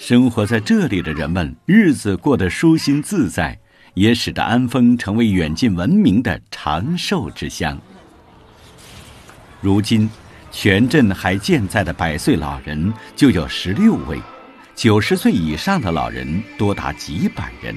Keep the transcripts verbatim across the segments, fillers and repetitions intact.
生活在这里的人们日子过得舒心自在，也使得安丰成为远近闻名的长寿之乡。如今全镇还健在的百岁老人就有十六位，九十岁以上的老人多达几百人。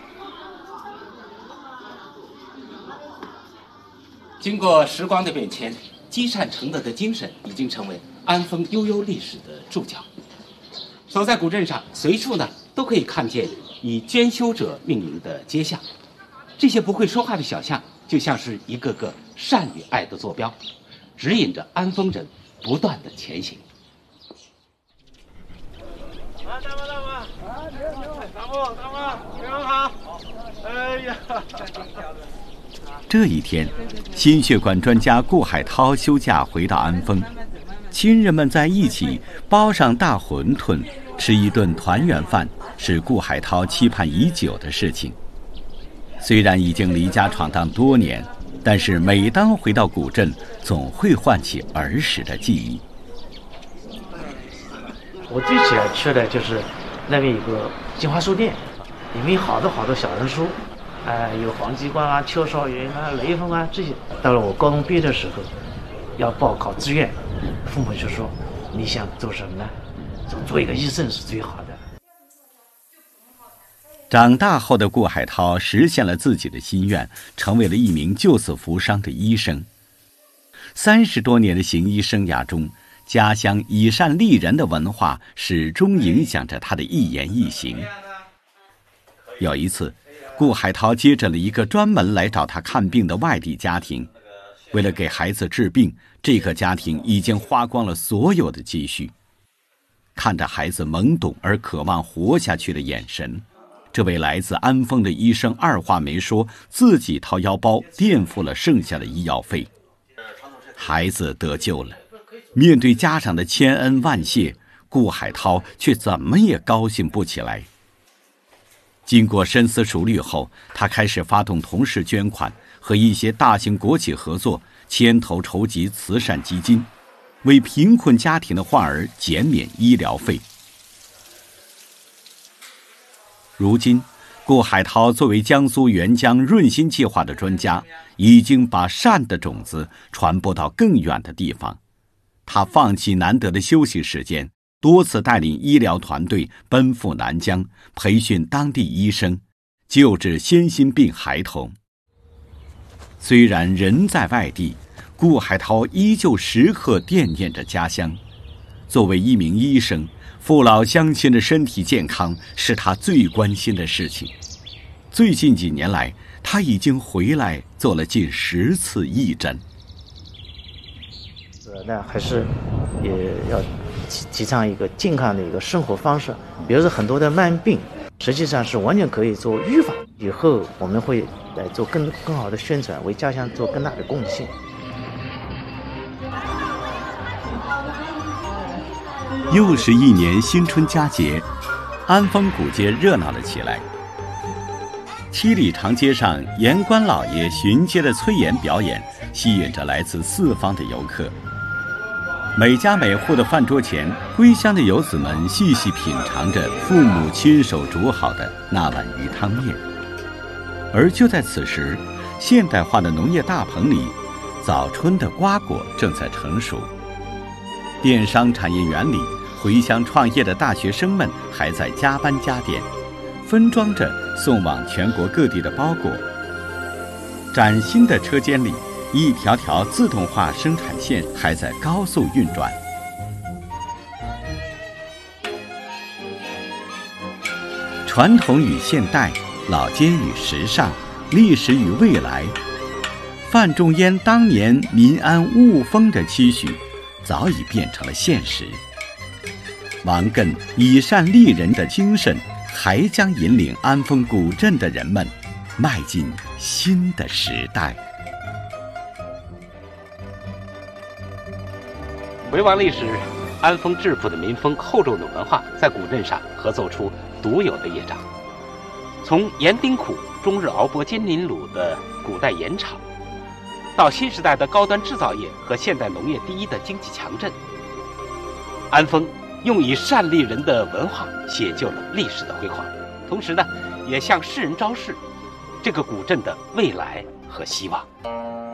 经过时光的变迁，积善成德的精神已经成为安丰悠悠历史的注脚。所在古镇上，随处呢都可以看见以捐修者命名的街巷，这些不会说话的小巷，就像是一个个善与爱的坐标，指引着安丰人不断的前行。 啊，大妈大妈，啊，大妈大妈，非常好。哎呀， 这一天，心血管专家顾海涛休假回到安丰，亲人们在一起包上大馄饨，吃一顿团圆饭，是顾海涛期盼已久的事情。虽然已经离家闯荡多年，但是每当回到古镇，总会唤起儿时的记忆。 我最喜欢吃的就是那边有个新华书店，里面有好多好多小人书，呃，有黄继光啊、邱少云啊、雷锋啊这些。到了我高中毕业的时候，要报考志愿，父母就说：“你想做什么呢？做一个医生是最好的。” 长大后的顾海涛实现了自己的心愿，成为了一名救死扶伤的医生。三十多年的行医生涯中，家乡以善利人的文化始终影响着他的一言一行。有一次，顾海涛接诊了一个专门来找他看病的外地家庭，为了给孩子治病，这个家庭已经花光了所有的积蓄。看着孩子懵懂而渴望活下去的眼神，这位来自安丰的医生二话没说，自己掏腰包垫付了剩下的医药费。孩子得救了，面对家长的千恩万谢，顾海涛却怎么也高兴不起来。经过深思熟虑后，他开始发动同事捐款，和一些大型国企合作，牵头筹集慈善基金，为贫困家庭的患儿减免医疗费。如今，顾海涛作为江苏援疆润心计划的专家，已经把善的种子传播到更远的地方。他放弃难得的休息时间，多次带领医疗团队奔赴南疆，培训当地医生，救治先心病孩童。虽然人在外地，顾海涛依旧时刻惦念着家乡。作为一名医生，父老乡亲的身体健康是他最关心的事情。最近几年来，他已经回来做了近十次义诊。 呃，那还是也要提提倡一个健康的一个生活方式。比如说很多的慢病，实际上是完全可以做预防。以后我们会来做更更好的宣传，为家乡做更大的贡献。 又是一年新春佳节，安丰古街热闹了起来。七里长街上，盐官老爷巡街的催盐表演吸引着来自四方的游客。每家每户的饭桌前，归乡的游子们细细品尝着父母亲手煮好的那碗鱼汤面。而就在此时，现代化的农业大棚里，早春的瓜果正在成熟。电商产业园里，回乡创业的大学生们还在加班加点，分装着送往全国各地的包裹。崭新的车间里，一条条自动化生产线还在高速运转。传统与现代，老街与时尚，历史与未来，范仲淹当年民安物丰的期许早已变成了现实。王艮以善利人的精神还将引领安丰古镇的人们迈进新的时代。 回望历史，安丰质朴的民风、厚重的文化在古镇上合奏出独有的乐章。从盐丁苦、终日熬剥金鳞卤的古代盐场，到新时代的高端制造业和现代农业第一的经济强镇，安丰用以善立人的文化写就了历史的辉煌，同时呢，也向世人昭示这个古镇的未来和希望。